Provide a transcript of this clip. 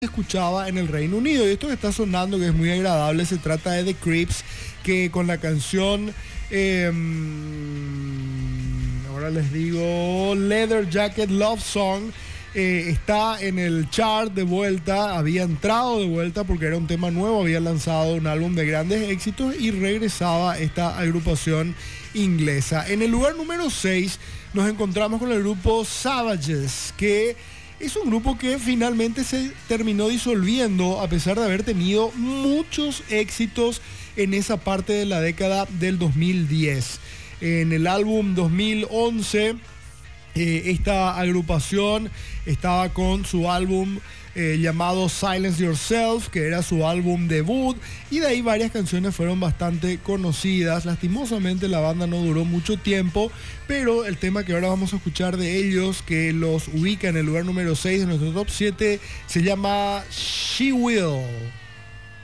escuchaba en el Reino Unido. Y esto que está sonando, que es muy agradable, se trata de The Creeps, que con la canción, ahora les digo, Leather Jacket Love Song, está en el chart de vuelta, había entrado de vuelta porque era un tema nuevo, había lanzado un álbum de grandes éxitos y regresaba esta agrupación inglesa. En el lugar número 6 nos encontramos con el grupo Savages, que es un grupo que finalmente se terminó disolviendo a pesar de haber tenido muchos éxitos en esa parte de la década del 2010. En el álbum 2011, esta agrupación estaba con su álbum llamado Silence Yourself, que era su álbum debut, y de ahí varias canciones fueron bastante conocidas. Lastimosamente la banda no duró mucho tiempo, pero el tema que ahora vamos a escuchar de ellos, que los ubica en el lugar número 6 de nuestro top 7, se llama She Will.